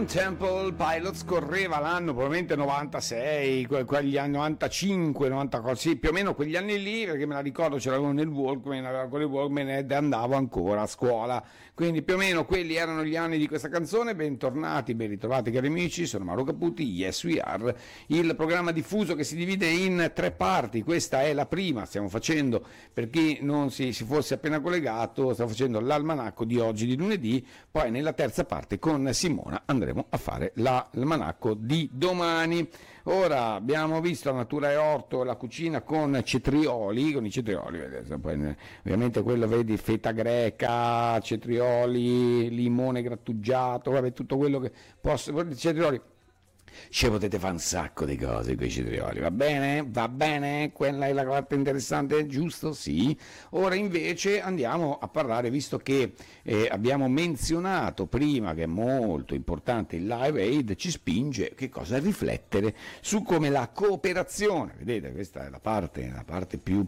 Stone Temple Pilots, correva l'anno probabilmente 96, quegli anni 95, 94, sì, più o meno quegli anni lì, perché me la ricordo, ce l'avevo nel Walkman, avevo con il Walkman ed andavo ancora a scuola, quindi più o meno quelli erano gli anni di questa canzone. Bentornati, ben ritrovati cari amici, sono Mauro Caputi, Yes We Are, il programma diffuso che si divide in 3 parti. Questa è la prima, stiamo facendo, per chi non si fosse appena collegato, stiamo facendo l'almanacco di oggi, di lunedì, poi nella terza parte con Simona andremo a fare l'almanacco di domani. Ora abbiamo visto la natura e orto, la cucina con i cetrioli, vedete, poi, ovviamente quello vedi, feta greca, cetrioli, limone grattugiato, vabbè, tutto quello che posso, cetrioli. Ci potete fare un sacco di cose con i cetrioli, va bene? Va bene? Quella è la parte interessante, giusto? Sì. Ora invece andiamo a parlare, visto che abbiamo menzionato prima che è molto importante il Live Aid, ci spinge che cosa? A riflettere su come la cooperazione, vedete, questa è la parte più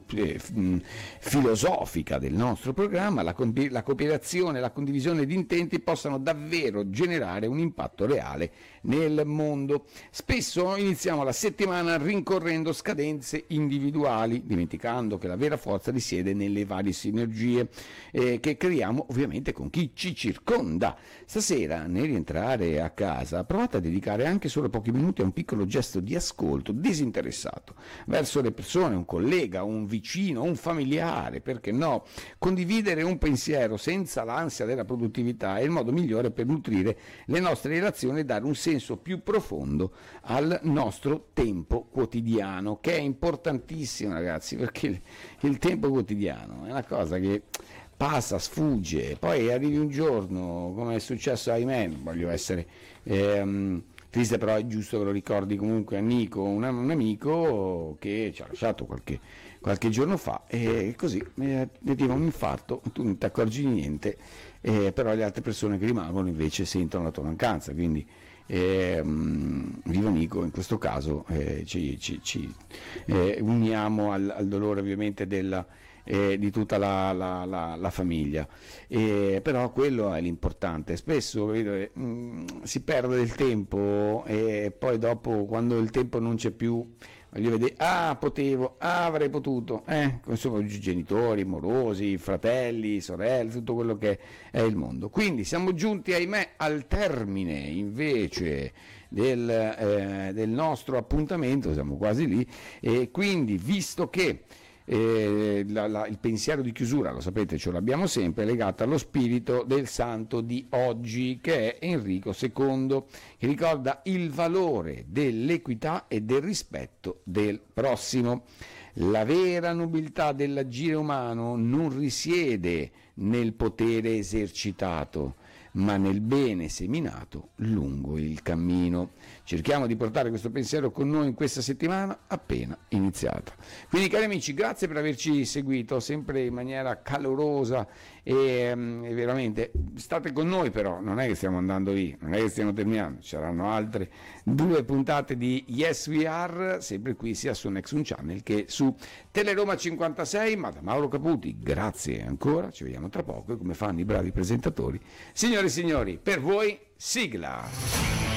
filosofica del nostro programma, la cooperazione, la condivisione di intenti possano davvero generare un impatto reale nel mondo. Spesso iniziamo la settimana rincorrendo scadenze individuali, dimenticando che la vera forza risiede nelle varie sinergie che creiamo ovviamente con chi ci circonda. Stasera, nel rientrare a casa, provate a dedicare anche solo pochi minuti a un piccolo gesto di ascolto disinteressato verso le persone, un collega, un vicino, un familiare, perché no? Condividere un pensiero senza l'ansia della produttività è il modo migliore per nutrire le nostre relazioni e dare un senso più profondo al nostro tempo quotidiano, che è importantissimo, ragazzi, perché il tempo quotidiano è una cosa che passa, sfugge, poi arrivi un giorno, come è successo a me, non voglio essere triste, però è giusto che lo ricordi comunque a Nico, un amico che ci ha lasciato qualche giorno fa, e così ne arriva un infarto, tu non ti accorgi di niente, però le altre persone che rimangono invece sentono la tua mancanza, quindi vivo Nico, in questo caso ci uniamo al dolore ovviamente di tutta la famiglia, però quello è l'importante. Spesso vedo, si perde del tempo e poi dopo, quando il tempo non c'è più, voglio vedere, potevo, avrei potuto, insomma, genitori, morosi, fratelli, sorelle, tutto quello che è il mondo. Quindi siamo giunti, ahimè, al termine invece del nostro appuntamento, siamo quasi lì, e quindi, visto che il pensiero di chiusura, lo sapete, ce l'abbiamo sempre, legato allo spirito del santo di oggi, che è Enrico II, che ricorda il valore dell'equità e del rispetto del prossimo. La vera nobiltà dell'agire umano non risiede nel potere esercitato, ma nel bene seminato lungo il cammino. Cerchiamo di portare questo pensiero con noi in questa settimana appena iniziata. Quindi, cari amici, grazie per averci seguito sempre in maniera calorosa e veramente state con noi, però non è che stiamo andando via, non è che stiamo terminando, ci saranno altre 2 puntate di Yes We Are, sempre qui sia su Nexum Channel che su Teleroma 56, ma da Mauro Caputi grazie ancora, ci vediamo tra poco, e come fanno i bravi presentatori, signore e signori, per voi sigla.